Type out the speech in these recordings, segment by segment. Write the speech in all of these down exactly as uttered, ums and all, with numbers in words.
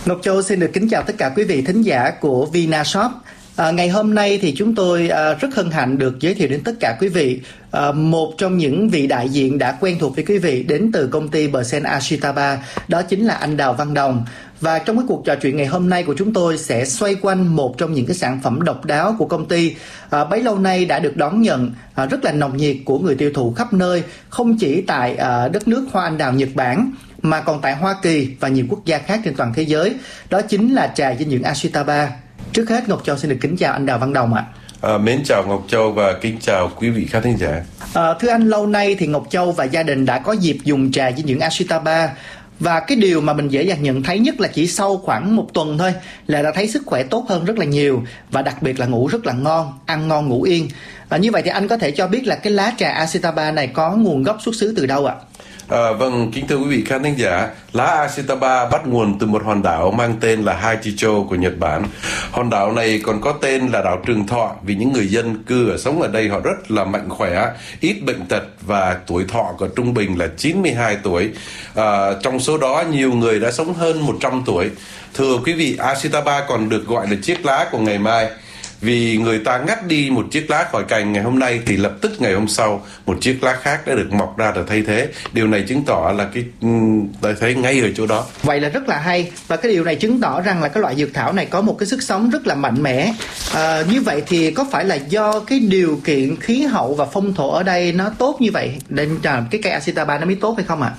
Ngọc Châu xin được kính chào tất cả quý vị thính giả của Vinashop. À, ngày hôm nay thì chúng tôi à, rất hân hạnh được giới thiệu đến tất cả quý vị à, một trong những vị đại diện đã quen thuộc với quý vị đến từ công ty bờ sen Ashitaba, đó chính là anh Đào Văn Đồng. Và trong cái cuộc trò chuyện ngày hôm nay của chúng tôi sẽ xoay quanh một trong những cái sản phẩm độc đáo của công ty à, bấy lâu nay đã được đón nhận à, rất là nồng nhiệt của người tiêu thụ khắp nơi, không chỉ tại à, đất nước hoa anh đào Nhật Bản mà còn tại Hoa Kỳ và nhiều quốc gia khác trên toàn thế giới. Đó chính là trà dinh dưỡng Ashitaba. Trước hết Ngọc Châu xin được kính chào anh Đào Văn Đồng ạ. À, mến chào Ngọc Châu và kính chào quý vị khán thính giả. À, thưa anh, lâu nay thì Ngọc Châu và gia đình đã có dịp dùng trà dinh dưỡng Ashitaba, và cái điều mà mình dễ dàng nhận thấy nhất là chỉ sau khoảng một tuần thôi là đã thấy sức khỏe tốt hơn rất là nhiều, và đặc biệt là ngủ rất là ngon, ăn ngon ngủ yên. À, như vậy thì anh có thể cho biết là cái lá trà Ashitaba này có nguồn gốc xuất xứ từ đâu ạ? À, vâng, kính thưa quý vị khán thính giả, lá Ashitaba bắt nguồn từ một hòn đảo mang tên là Haichicho của Nhật Bản. Hòn đảo này còn có tên là đảo Trường Thọ vì những người dân cư ở sống ở đây họ rất là mạnh khỏe, ít bệnh tật và tuổi thọ của trung bình là chín mươi hai tuổi. À, trong số đó nhiều người đã sống hơn một trăm tuổi. Thưa quý vị, Ashitaba còn được gọi là chiếc lá của ngày mai. Vì người ta ngắt đi một chiếc lá khỏi cành ngày hôm nay thì lập tức ngày hôm sau một chiếc lá khác đã được mọc ra để thay thế. Điều này chứng tỏ là cái ta thấy ngay ở chỗ đó. Vậy là rất là hay, và cái điều này chứng tỏ rằng là cái loại dược thảo này có một cái sức sống rất là mạnh mẽ. À, như vậy thì có phải là do cái điều kiện khí hậu và phong thổ ở đây nó tốt như vậy nên cái cây Ashitaba nó mới tốt hay không ạ?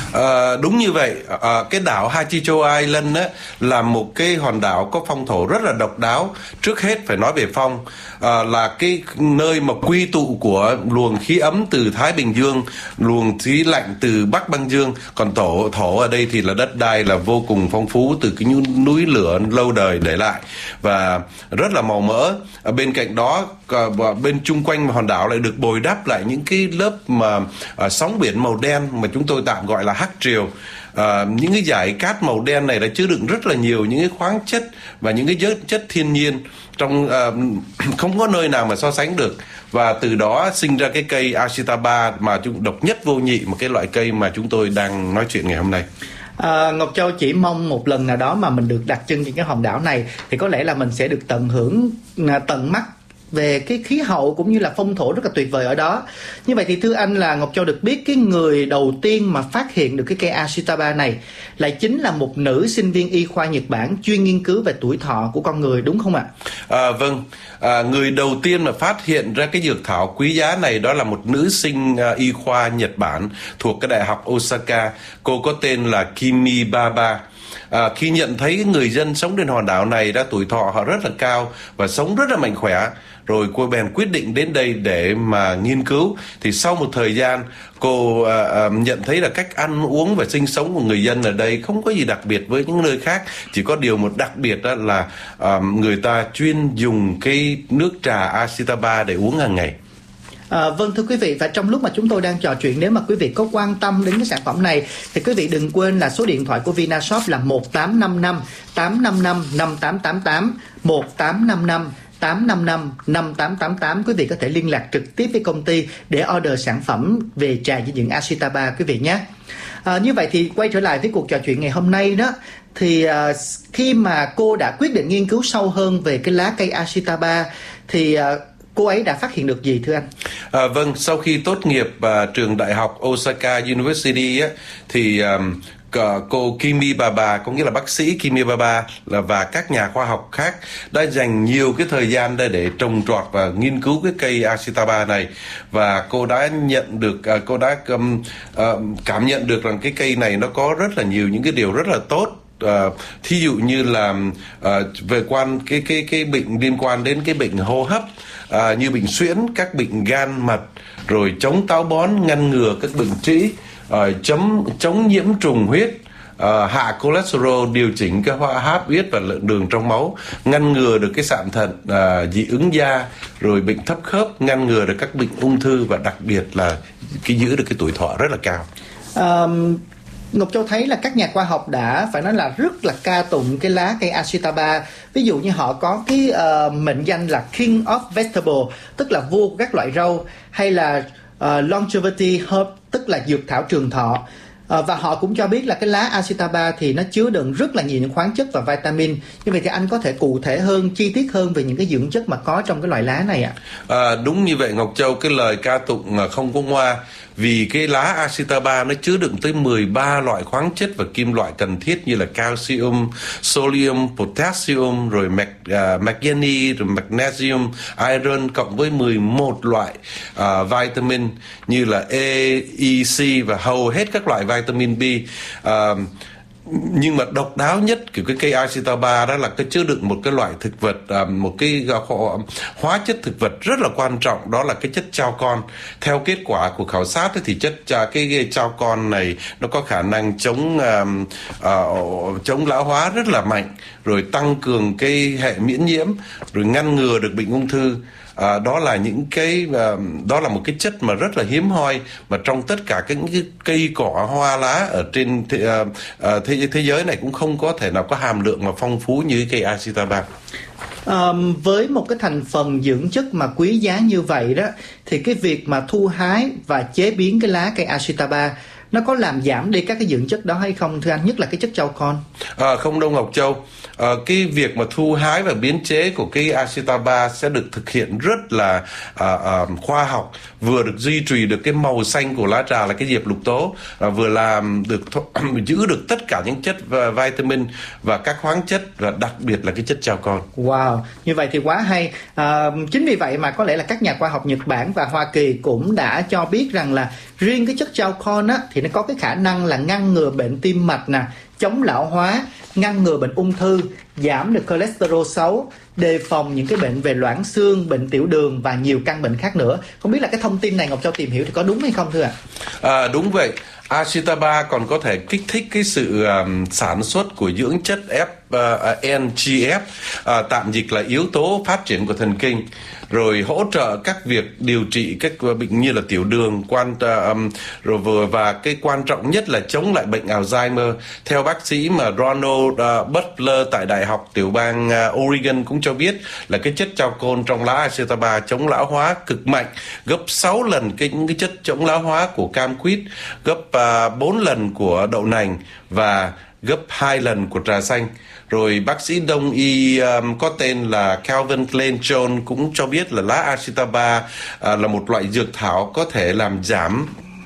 À, đúng như vậy. À, cái đảo Haichicho Island á, là một cái hòn đảo có phong thổ rất là độc đáo. Trước hết phải nói về phong, à, là cái nơi mà quy tụ của luồng khí ấm từ Thái Bình Dương, luồng khí lạnh từ Bắc Băng Dương. Còn tổ thổ ở đây thì là đất đai là vô cùng phong phú từ cái núi lửa lâu đời để lại và rất là màu mỡ. À, bên cạnh đó, à, bên chung quanh hòn đảo lại được bồi đắp lại những cái lớp mà à, sóng biển màu đen mà chúng tôi tạm gọi là hắc triều. À, những cái dải cát màu đen này đã chứa đựng rất là nhiều những cái khoáng chất và những cái chất, chất thiên nhiên trong à, không có nơi nào mà so sánh được, và từ đó sinh ra cái cây Ashitaba mà chúng độc nhất vô nhị, một cái loại cây mà chúng tôi đang nói chuyện ngày hôm nay. À, Ngọc Châu chỉ mong một lần nào đó mà mình được đặt chân trên cái hòn đảo này thì có lẽ là mình sẽ được tận hưởng tận mắt về cái khí hậu cũng như là phong thổ rất là tuyệt vời ở đó. Như vậy thì thưa anh, là Ngọc Châu được biết cái người đầu tiên mà phát hiện được cái cây Ashitaba này lại chính là một nữ sinh viên y khoa Nhật Bản chuyên nghiên cứu về tuổi thọ của con người, đúng không ạ? À, vâng, à, người đầu tiên mà phát hiện ra cái dược thảo quý giá này đó là một nữ sinh uh, y khoa Nhật Bản thuộc cái đại học Osaka. Cô có tên là Kimi Baba. À, khi nhận thấy người dân sống trên hòn đảo này đã tuổi thọ họ rất là cao và sống rất là mạnh khỏe, rồi cô bèn quyết định đến đây để mà nghiên cứu. Thì sau một thời gian cô à, à, nhận thấy là cách ăn uống và sinh sống của người dân ở đây không có gì đặc biệt với những nơi khác, chỉ có điều một đặc biệt đó là à, người ta chuyên dùng cái nước trà Ashitaba để uống hàng ngày. À, vâng thưa quý vị, và trong lúc mà chúng tôi đang trò chuyện, nếu mà quý vị có quan tâm đến cái sản phẩm này thì quý vị đừng quên là số điện thoại của Vinashop là một tám năm năm tám năm năm năm tám tám tám, một tám năm năm tám năm năm năm tám tám tám. Quý vị có thể liên lạc trực tiếp với công ty để order sản phẩm về trà dinh dưỡng Ashitaba quý vị nhé. À, như vậy thì quay trở lại với cuộc trò chuyện ngày hôm nay đó, thì uh, khi mà cô đã quyết định nghiên cứu sâu hơn về cái lá cây Ashitaba thì uh, cô ấy đã phát hiện được gì thưa anh? À, vâng, sau khi tốt nghiệp uh, trường đại học Osaka University á, thì um, cô Kimi Baba, có nghĩa là bác sĩ Kimi Baba là và các nhà khoa học khác đã dành nhiều cái thời gian để, để trồng trọt và nghiên cứu cái cây Ashitaba này, và cô đã nhận được uh, cô đã um, uh, cảm nhận được rằng cái cây này nó có rất là nhiều những cái điều rất là tốt. Uh, thí dụ như là uh, về quan cái cái cái bệnh liên quan đến cái bệnh hô hấp, uh, như bệnh suyễn, các bệnh gan mật, rồi chống táo bón, ngăn ngừa các bệnh trĩ, uh, chấm chống nhiễm trùng huyết, uh, hạ cholesterol, điều chỉnh cái hóa háp huyết và lượng đường trong máu, ngăn ngừa được cái sạn thận, uh, dị ứng da, rồi bệnh thấp khớp, ngăn ngừa được các bệnh ung thư, và đặc biệt là cái giữ được cái tuổi thọ rất là cao. Um... Ngọc Châu thấy là các nhà khoa học đã phải nói là rất là ca tụng cái lá cây Ashitaba. Ví dụ như họ có cái uh, mệnh danh là King of Vegetable, tức là vua của các loại rau, hay là uh, Longevity Herb, tức là dược thảo trường thọ. À, và họ cũng cho biết là cái lá Ashitaba thì nó chứa đựng rất là nhiều những khoáng chất và vitamin. Như vậy thì anh có thể cụ thể hơn, chi tiết hơn về những cái dưỡng chất mà có trong cái loại lá này ạ? À, đúng như vậy Ngọc Châu, cái lời ca tụng không có ngoa. Vì cái lá Ashitaba nó chứa đựng tới mười ba loại khoáng chất và kim loại cần thiết như là calcium, sodium, potassium, rồi mac, uh, manganese, rồi magnesium, iron, cộng với mười một loại uh, vitamin như là A, E, C và hầu hết các loại vitamin B. Uh, nhưng mà độc đáo nhất của cái cây Ashitaba đó là cái chứa đựng một cái loại thực vật, một cái hóa chất thực vật rất là quan trọng, đó là cái chất chalcon. Theo kết quả của khảo sát thì chất cái chalcon này nó có khả năng chống uh, uh, chống lão hóa rất là mạnh, rồi tăng cường cái hệ miễn nhiễm, rồi ngăn ngừa được bệnh ung thư. À, đó là những cái uh, đó là một cái chất mà rất là hiếm hoi mà trong tất cả các cái cây cỏ hoa lá ở trên thế, uh, uh, thế, thế giới này cũng không có thể nào có hàm lượng mà phong phú như cái cây Ashitaba. Um, với một cái thành phần dưỡng chất mà quý giá như vậy đó, thì cái việc mà thu hái và chế biến cái lá cây Ashitaba nó có làm giảm đi các cái dưỡng chất đó hay không thưa anh, nhất là cái chất chalcon? À, không đâu Ngọc Châu. À, cái việc mà thu hái và biến chế của cái Ashitaba sẽ được thực hiện rất là à, à, khoa học, vừa được duy trì được cái màu xanh của lá trà là cái diệp lục tố, à, vừa làm được giữ được tất cả những chất vitamin và các khoáng chất, và đặc biệt là cái chất chalcon. Wow, như vậy thì quá hay. À, chính vì vậy mà có lẽ là các nhà khoa học Nhật Bản và Hoa Kỳ cũng đã cho biết rằng là riêng cái chất chalcon á thì nó có cái khả năng là ngăn ngừa bệnh tim mạch nè, chống lão hóa, ngăn ngừa bệnh ung thư, giảm được cholesterol xấu, đề phòng những cái bệnh về loãng xương, bệnh tiểu đường và nhiều căn bệnh khác nữa. Không biết là cái thông tin này Ngọc Châu tìm hiểu thì có đúng hay không thưa ạ? À, đúng vậy. Ashitaba còn có thể kích thích cái sự um, sản xuất của dưỡng chất F, uh, N G F, uh, tạm dịch là yếu tố phát triển của thần kinh, rồi hỗ trợ các việc điều trị các bệnh như là tiểu đường, quan um, rồi vừa và cái quan trọng nhất là chống lại bệnh Alzheimer. Theo bác sĩ mà Ronald uh, Butler tại Đại học tiểu bang uh, Oregon cũng cho biết là cái chất chalcon trong lá Ashitaba chống lão hóa cực mạnh, gấp sáu lần cái những cái chất chống lão hóa của cam quýt, gấp uh, bốn lần của đậu nành và gấp hai lần của trà xanh. Rồi bác sĩ đông y um, có tên là Calvin Klein Jones cũng cho biết là lá Ashitaba uh, là một loại dược thảo có thể làm giảm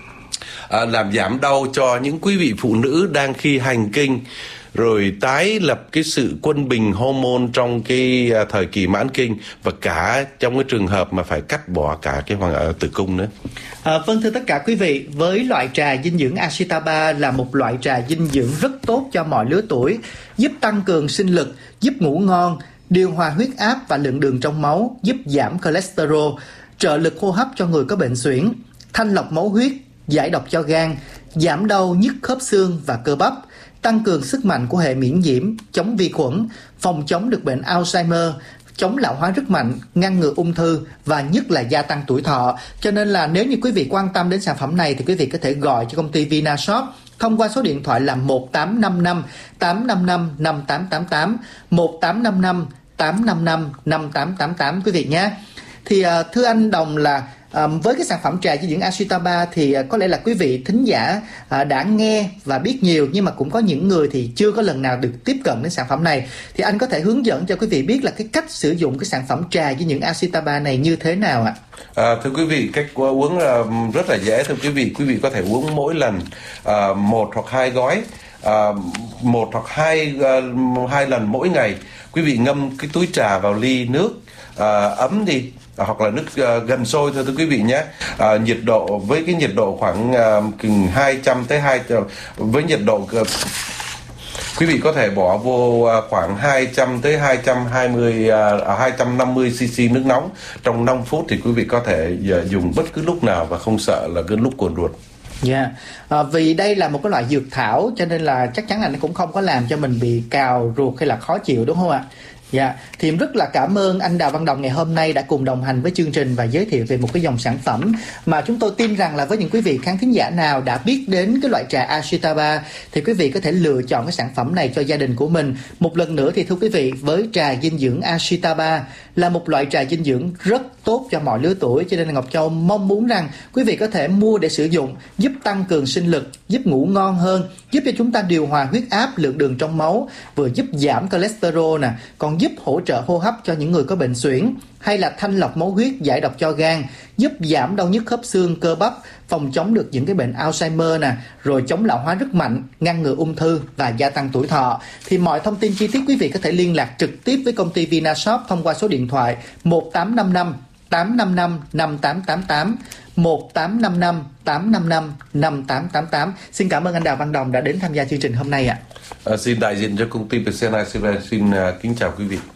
uh, làm giảm đau cho những quý vị phụ nữ đang khi hành kinh, rồi tái lập cái sự quân bình hormone trong cái uh, thời kỳ mãn kinh, và cả trong cái trường hợp mà phải cắt bỏ cả cái hoàng uh, tử cung nữa. À, vâng thưa tất cả quý vị, với loại trà dinh dưỡng Ashitaba là một loại trà dinh dưỡng rất tốt cho mọi lứa tuổi, giúp tăng cường sinh lực, giúp ngủ ngon, điều hòa huyết áp và lượng đường trong máu, giúp giảm cholesterol, trợ lực hô hấp cho người có bệnh suyễn, thanh lọc máu huyết, giải độc cho gan, giảm đau nhức khớp xương và cơ bắp, tăng cường sức mạnh của hệ miễn nhiễm, chống vi khuẩn, phòng chống được bệnh Alzheimer, chống lão hóa rất mạnh, ngăn ngừa ung thư và nhất là gia tăng tuổi thọ. Cho nên là nếu như quý vị quan tâm đến sản phẩm này thì quý vị có thể gọi cho công ty Vinashop thông qua số điện thoại là một tám năm năm tám năm năm năm tám tám tám, một tám năm năm tám năm năm năm tám tám tám quý vị nhé. Thì uh, thưa anh Đồng là À, với cái sản phẩm trà dinh dưỡng Ashitaba thì à, có lẽ là quý vị thính giả à, đã nghe và biết nhiều, nhưng mà cũng có những người thì chưa có lần nào được tiếp cận đến sản phẩm này. Thì anh có thể hướng dẫn cho quý vị biết là cái cách sử dụng cái sản phẩm trà dinh dưỡng Ashitaba này như thế nào ạ? À, thưa quý vị, cách uống rất là dễ. Thưa quý vị, quý vị có thể uống mỗi lần à, một hoặc hai gói, à, một hoặc hai à, hai lần mỗi ngày. Quý vị ngâm cái túi trà vào ly nước à, ấm đi, hoặc là nước uh, gần sôi thôi thưa quý vị nhé. Uh, nhiệt độ với cái nhiệt độ khoảng uh, hai trăm tới hai với nhiệt độ uh, quý vị có thể bỏ vô uh, khoảng hai trăm tới hai trăm hai mươi uh, hai trăm năm mươi xê xê nước nóng trong năm phút, thì quý vị có thể uh, dùng bất cứ lúc nào và không sợ là cái lúc cuồn ruột. Dạ, yeah. à, vì đây là một cái loại dược thảo cho nên là chắc chắn là nó cũng không có làm cho mình bị cào ruột hay là khó chịu, đúng không ạ? Dạ, yeah. Thì em rất là cảm ơn anh Đào Văn Đồng ngày hôm nay đã cùng đồng hành với chương trình và giới thiệu về một cái dòng sản phẩm mà chúng tôi tin rằng là với những quý vị khán thính giả nào đã biết đến cái loại trà Ashitaba thì quý vị có thể lựa chọn cái sản phẩm này cho gia đình của mình. Một lần nữa thì thưa quý vị, với trà dinh dưỡng Ashitaba là một loại trà dinh dưỡng rất tốt cho mọi lứa tuổi, cho nên là Ngọc Châu mong muốn rằng quý vị có thể mua để sử dụng, giúp tăng cường sinh lực, giúp ngủ ngon hơn, giúp cho chúng ta điều hòa huyết áp, lượng đường trong máu, vừa giúp giảm cholesterol nè, còn giúp hỗ trợ hô hấp cho những người có bệnh suyễn, hay là thanh lọc máu huyết, giải độc cho gan, giúp giảm đau nhức khớp xương, cơ bắp, phòng chống được những cái bệnh Alzheimer nè, rồi chống lão hóa rất mạnh, ngăn ngừa ung thư và gia tăng tuổi thọ. Thì mọi thông tin chi tiết quý vị có thể liên lạc trực tiếp với công ty Vinashop thông qua số điện thoại một tám năm năm tám năm năm năm tám tám tám, một tám năm năm tám năm năm năm tám tám tám. Xin cảm ơn anh Đào Văn Đồng đã đến tham gia chương trình hôm nay ạ. À, xin đại diện cho công ty Vietcetera xin uh, kính chào quý vị.